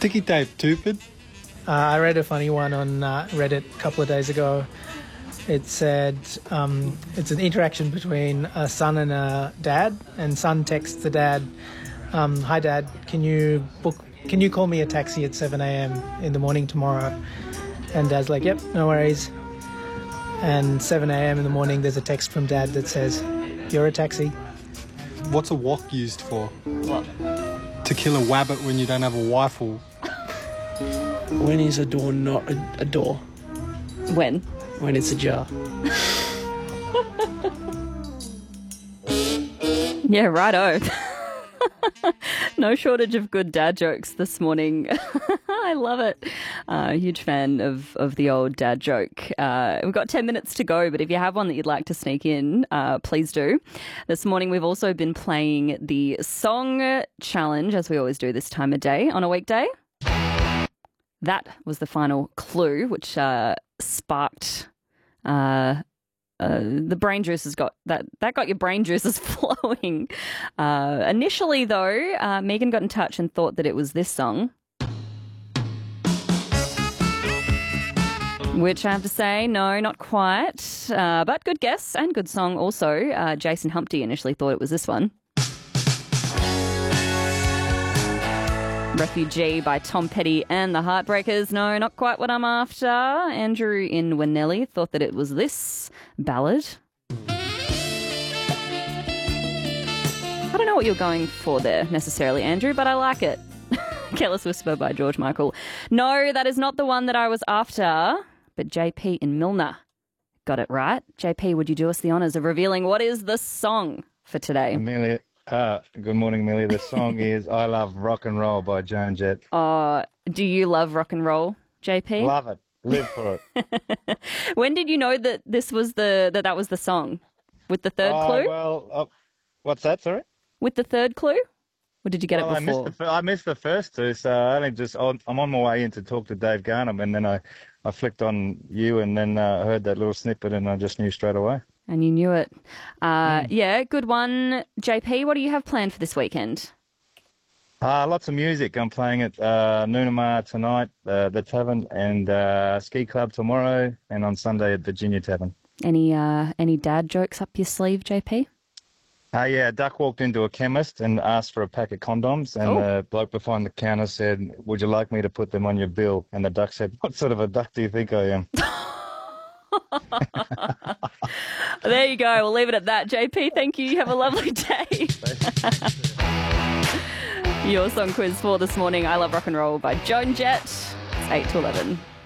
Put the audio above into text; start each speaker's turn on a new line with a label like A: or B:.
A: Sticky tape, stupid.
B: I read a funny one on Reddit a couple of days ago. It said it's an interaction between a son and a dad, and son texts the dad, "Hi Dad, can you call me a taxi at 7 a.m. in the morning tomorrow?" And Dad's like, "Yep, no worries." And 7 a.m. in the morning, there's a text from Dad that says, "You're a taxi."
A: What's a wok used for?
C: What?
A: To kill a wabbit when you don't have a rifle.
C: When is a door not a door?
D: When?
C: When it's a jar.
D: Yeah, righto. No shortage of good dad jokes this morning. I love it. Huge fan of the old dad joke. We've got 10 minutes to go, but if you have one that you'd like to sneak in, please do. This morning we've also been playing the song challenge, as we always do this time of day on a weekday. That was the final clue, which sparked the brain juices got your brain juices flowing. Initially, though, Megan got in touch and thought that it was this song, which I have to say, no, not quite. But good guess and good song also. Jason Humpty initially thought it was this one. Refugee by Tom Petty and the Heartbreakers. No, not quite what I'm after. Andrew in Winnelly thought that it was this ballad. I don't know what you're going for there necessarily, Andrew, but I like it. Careless Whisper by George Michael. No, that is not the one that I was after, but JP in Milner got it right. JP, would you do us the honours of revealing what is the song for today?
E: Amelia. Good morning, Amelia. The song is I Love Rock and Roll by Joan Jett.
D: Do you love rock and roll, JP?
E: Love it. Live for it.
D: When did you know that this was that was the song? With the third clue?
E: Well, what's that, sorry?
D: With the third clue? Or did you get it before?
E: I missed the first two, so I'm on my way in to talk to Dave Garnham, and then I flicked on you and then heard that little snippet and I just knew straight away.
D: And you knew it. Yeah, good one. JP, what do you have planned for this weekend?
E: Lots of music. I'm playing at Noonamar tonight, the Tavern, and Ski Club tomorrow, and on Sunday at Virginia Tavern.
D: Any dad jokes up your sleeve, JP?
E: Yeah, Duck walked into a chemist and asked for a pack of condoms, and the bloke behind the counter said, "Would you like me to put them on your bill?" And the duck said, "What sort of a duck do you think I am?"
D: There you go. We'll leave it at that. JP, thank you. Have a lovely day. Your song quiz for this morning, I Love Rock and Roll by Joan Jett. It's 8 to 11.